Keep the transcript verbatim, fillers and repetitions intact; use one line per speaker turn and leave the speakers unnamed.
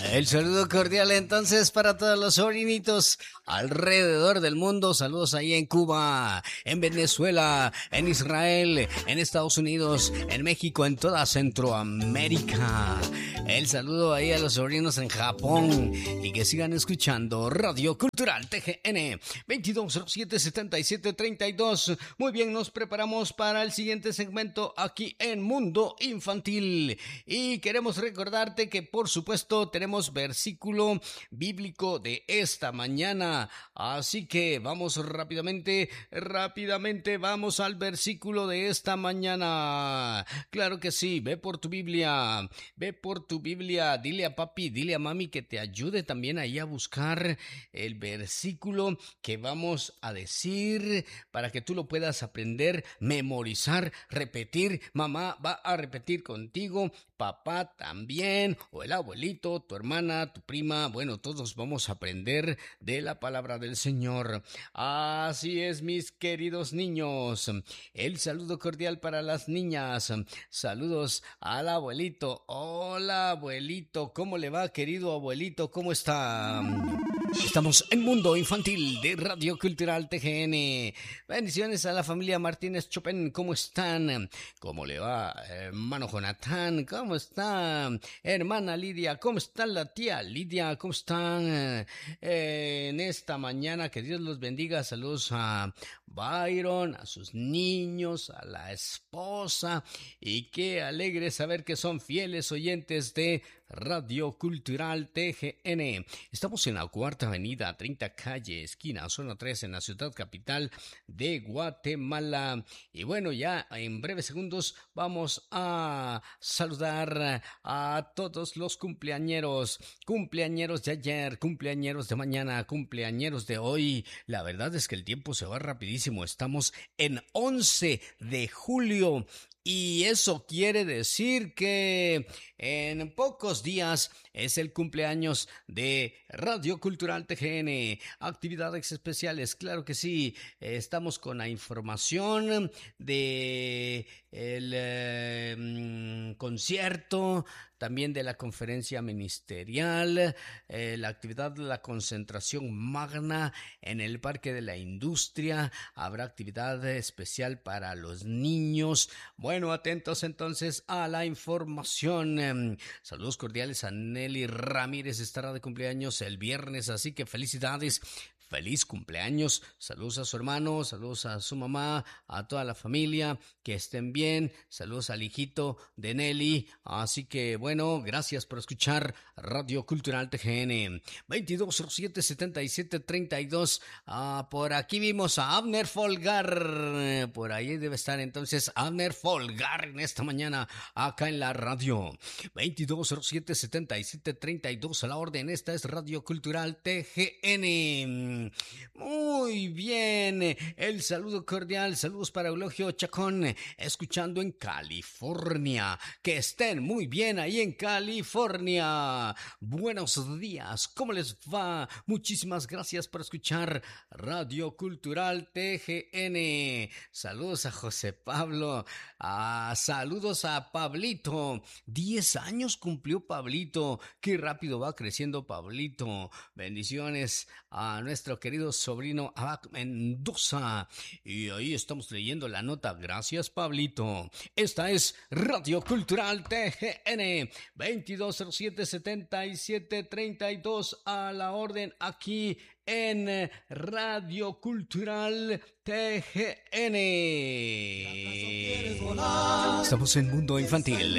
El saludo cordial entonces para todos los sobrinitos alrededor del mundo. Saludos ahí en Cuba, en Venezuela, en Israel, en Estados Unidos, en México, en toda Centroamérica. El saludo ahí a los sobrinos en Japón y que sigan escuchando Radio Cultural T G N veintidós cero siete setenta y siete treinta y dos. Muy bien, nos preparamos para el siguiente segmento aquí en Mundo Infantil y queremos recordarte que por supuesto tenemos versículo bíblico de esta mañana, así que vamos rápidamente, rápidamente vamos al versículo de esta mañana. Claro que sí, ve por tu Biblia, ve por tu Biblia, dile a papi, dile a mami que te ayude también ahí a buscar el versículo que vamos a decir para que tú lo puedas aprender, memorizar, repetir. Mamá va a repetir contigo, papá también, o el abuelito, tu hermana, tu prima, bueno, todos vamos a aprender de la palabra del Señor. Así es, mis queridos niños. El saludo cordial para las niñas. Saludos al abuelito. Hola, abuelito. ¿Cómo le va, querido abuelito? ¿Cómo está? Estamos en Mundo Infantil de Radio Cultural T G N. Bendiciones a la familia Martínez Chopin. ¿Cómo están? ¿Cómo le va, hermano Jonathan? ¿Cómo está, hermana Lidia? ¿Cómo está la tía Lidia? ¿Cómo están eh, en esta mañana? Que Dios los bendiga. Saludos a Byron, a sus niños, a la esposa. Y qué alegre saber que son fieles oyentes de Radio Cultural T G N. Estamos en la cuarta avenida, treinta calle, esquina, zona tres, en la ciudad capital de Guatemala. Y bueno, ya en breves segundos vamos a saludar a todos los cumpleañeros, cumpleañeros de ayer, cumpleañeros de mañana, cumpleañeros de hoy. La verdad es que el tiempo se va rapidísimo. Estamos en once de julio. Y eso quiere decir que en pocos días es el cumpleaños de Radio Cultural T G N. Actividades especiales, claro que sí. Estamos con la información de el eh, concierto, también de la conferencia ministerial, eh, la actividad de la concentración magna en el Parque de la Industria. Habrá actividad especial para los niños. Bueno, atentos entonces a la información. Eh, saludos cordiales a Nelly Ramírez, estará de cumpleaños el viernes, así que felicidades. Feliz cumpleaños, saludos a su hermano, saludos a su mamá, a toda la familia, que estén bien, saludos al hijito de Nelly, así que bueno, gracias por escuchar Radio Cultural T G N, veintidós cero siete setenta y siete treinta y dos, ah, por aquí vimos a Abner Folgar, por ahí debe estar entonces Abner Folgar en esta mañana, acá en la radio, veintidós cero siete setenta y siete treinta y dos a la orden, esta es Radio Cultural T G N. Muy bien, el saludo cordial, saludos para Eulogio Chacón, escuchando en California, que estén muy bien ahí en California. Buenos días, ¿cómo les va? Muchísimas gracias por escuchar Radio Cultural T G N. Saludos a José Pablo, ah, saludos a Pablito, diez años cumplió Pablito, qué rápido va creciendo Pablito. Bendiciones a nuestro querido sobrino Abac Mendoza. Y ahí estamos leyendo la nota. Gracias, Pablito. Esta es Radio Cultural T G N, veintidós cero siete setenta y siete treinta y dos a la orden aquí en Radio Cultural T G N. Estamos en Mundo Infantil